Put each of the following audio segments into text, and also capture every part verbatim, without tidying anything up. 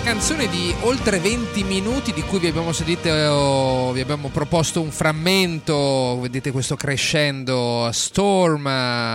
Canzone di oltre venti minuti di cui vi abbiamo sentito, vi abbiamo proposto un frammento, vedete questo crescendo, Storm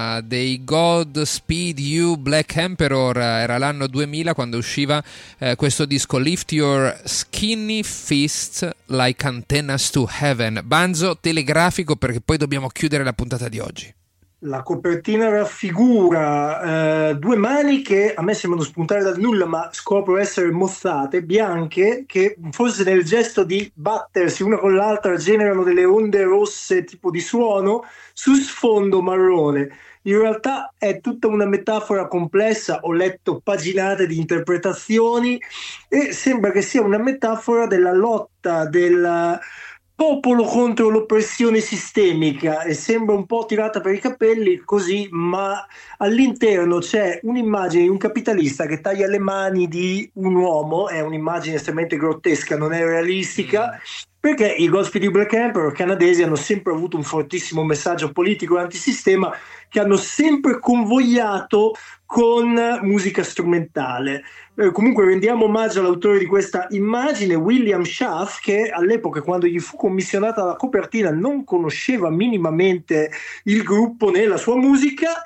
dei Godspeed You Black Emperor. Era l'anno duemila quando usciva eh, questo disco, Lift Your Skinny Fists Like Antennas to Heaven. Banzo telegrafico, perché poi dobbiamo chiudere la puntata di oggi. La copertina raffigura eh, due mani che a me sembrano spuntare dal nulla, ma scopro essere mozzate, bianche, che forse nel gesto di battersi una con l'altra generano delle onde rosse tipo di suono su sfondo marrone. In realtà è tutta una metafora complessa, ho letto paginate di interpretazioni e sembra che sia una metafora della lotta del popolo contro l'oppressione sistemica, e sembra un po' tirata per i capelli così, ma all'interno c'è un'immagine di un capitalista che taglia le mani di un uomo. È un'immagine estremamente grottesca, non è realistica, perché i Godspeed You Black Emperor canadesi hanno sempre avuto un fortissimo messaggio politico e antisistema, che hanno sempre convogliato con musica strumentale. Eh, comunque rendiamo omaggio all'autore di questa immagine, William Schaff, che all'epoca, quando gli fu commissionata la copertina, non conosceva minimamente il gruppo né la sua musica,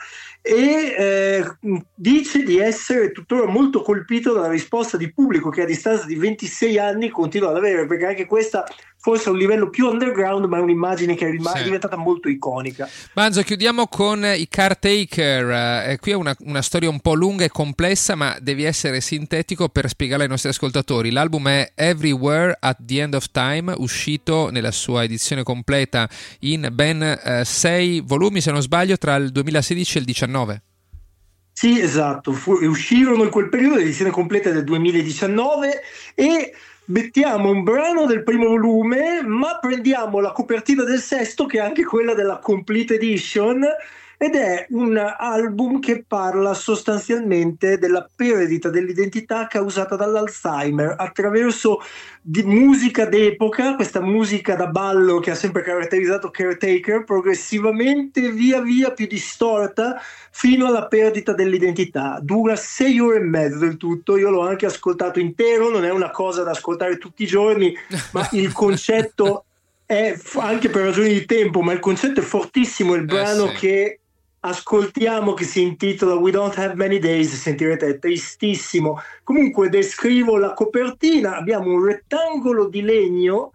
e eh, dice di essere tuttora molto colpito dalla risposta di pubblico che a distanza di ventisei anni continua ad avere, perché anche questa forse a un livello più underground, ma è un'immagine che è rim- sì. diventata molto iconica. Banzo, chiudiamo con i Caretaker. Eh, qui è una, una storia un po' lunga e complessa, ma devi essere sintetico per spiegarla ai nostri ascoltatori. L'album è Everywhere at the End of Time, uscito nella sua edizione completa in ben eh, sei volumi, se non sbaglio, tra il duemilasedici e il diciannove. Sì, esatto, Fu- uscirono in quel periodo, l'edizione completa del duemiladiciannove, e mettiamo un brano del primo volume, ma prendiamo la copertina del sesto, che è anche quella della Complete Edition, ed è un album che parla sostanzialmente della perdita dell'identità causata dall'Alzheimer attraverso di musica d'epoca, questa musica da ballo che ha sempre caratterizzato Caretaker, progressivamente via via più distorta fino alla perdita dell'identità. Dura sei ore e mezzo il tutto, io l'ho anche ascoltato intero, non è una cosa da ascoltare tutti i giorni, ma il concetto è, anche per ragioni di tempo, ma il concetto è fortissimo. Il brano eh sì. che ascoltiamo, che si intitola We Don't Have Many Days, sentirete, è tristissimo. Comunque descrivo la copertina: abbiamo un rettangolo di legno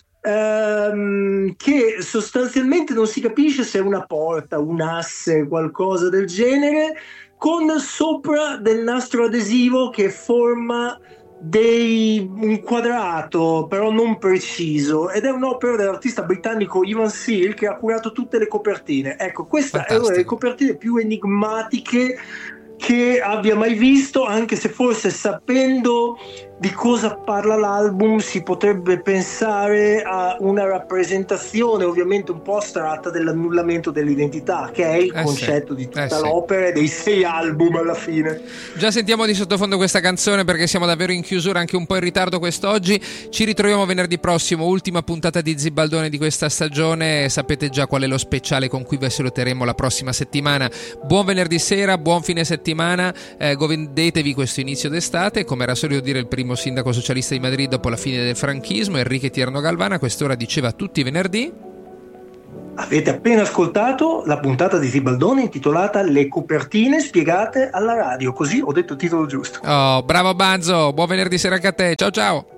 ehm, che sostanzialmente non si capisce se è una porta, un asse, qualcosa del genere, con sopra del nastro adesivo che forma dei un quadrato però non preciso, ed è un'opera dell'artista britannico Ivan Seal, che ha curato tutte le copertine. Ecco, questa Fantastico. È una delle copertine più enigmatiche che abbia mai visto, anche se forse, sapendo di cosa parla l'album, si potrebbe pensare a una rappresentazione ovviamente un po' astratta dell'annullamento dell'identità, che è il eh concetto sì. di tutta eh l'opera sì. e dei sei album alla fine. Già sentiamo di sottofondo questa canzone, perché siamo davvero in chiusura, anche un po' in ritardo quest'oggi. Ci ritroviamo venerdì prossimo, ultima puntata di Zibaldone di questa stagione. Sapete già qual è lo speciale con cui vi saluteremo la prossima settimana. Buon venerdì sera, buon fine settimana, eh, godetevi questo inizio d'estate. Come era solito dire il primo sindaco socialista di Madrid dopo la fine del franchismo, Enrique Tierno Galvana, a quest'ora diceva tutti i venerdì: avete appena ascoltato la puntata di Zibaldone intitolata Le copertine spiegate alla radio. Così ho detto il titolo giusto. Oh, bravo Banzo, buon venerdì sera anche a te, ciao ciao.